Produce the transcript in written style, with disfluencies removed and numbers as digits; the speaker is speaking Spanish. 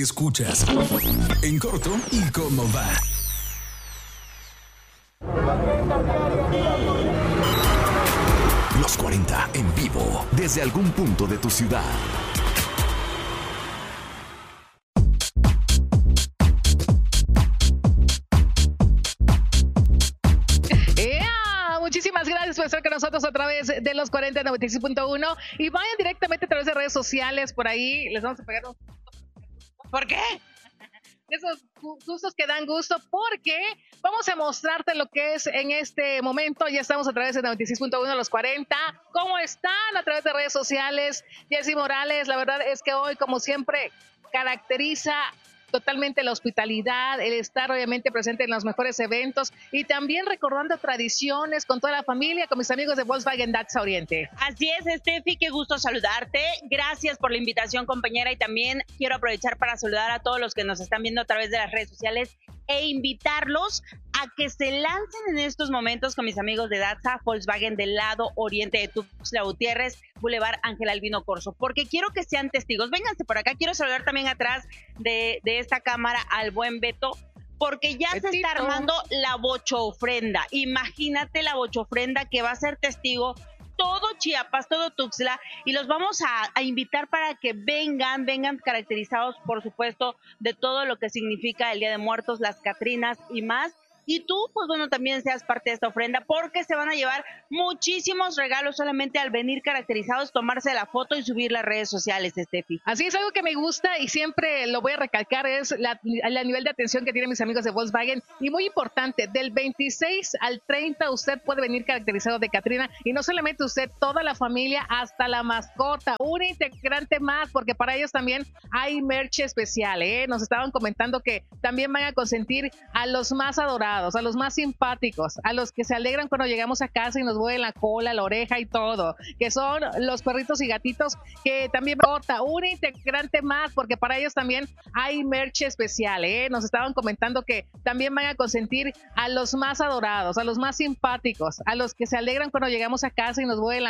escuchas En Corto y Cómo Va. Los 40 en vivo desde algún punto de tu ciudad. Muchísimas gracias por estar con nosotros a través de los 40 96.1 y vayan directamente a través de redes sociales. Por ahí les vamos a pegar un... ¿Por qué? Esos gustos que dan gusto, porque vamos a mostrarte lo que es en este momento. Ya estamos a través de 96.1 los 40. ¿Cómo están? A través de redes sociales. Jessy Morales, la verdad es que hoy, como siempre, caracteriza totalmente la hospitalidad, el estar obviamente presente en los mejores eventos y también recordando tradiciones con toda la familia, con mis amigos de Volkswagen Datsa Oriente. Así es, Steffi, qué gusto saludarte. Gracias por la invitación, compañera, y también quiero aprovechar para saludar a todos los que nos están viendo a través de las redes sociales e invitarlos a que se lancen en estos momentos con mis amigos de Datsa Volkswagen del lado oriente de Tuxtla Gutiérrez, Boulevard Ángel Albino Corzo, porque quiero que sean testigos. Vénganse por acá, quiero saludar también atrás de esta cámara al buen Beto, porque ya se está armando la bochofrenda. Imagínate la bochofrenda que va a ser testigo todo Chiapas, todo Tuxtla, y los vamos a invitar para que vengan caracterizados, por supuesto, de todo lo que significa el Día de Muertos, las Catrinas y más. Y tú, pues bueno, también seas parte de esta ofrenda, porque se van a llevar muchísimos regalos solamente al venir caracterizados, tomarse la foto y subir las redes sociales, Steffi. Así es, algo que me gusta y siempre lo voy a recalcar es el nivel de atención que tienen mis amigos de Volkswagen. Y muy importante, del 26 al 30 usted puede venir caracterizado de Catrina, y no solamente usted, toda la familia, hasta la mascota, un integrante más, porque para ellos también hay merch especial, ¿eh? Nos estaban comentando que también van a consentir a los más adorados, a los más simpáticos, a los que se alegran cuando llegamos a casa y nos mueven la cola, la oreja y todo, que son los perritos y gatitos, que también vota un integrante más, porque para ellos también hay merch especial, ¿eh? Nos estaban comentando que también van a consentir a los más adorados, a los más simpáticos, a los que se alegran cuando llegamos a casa y nos mueven la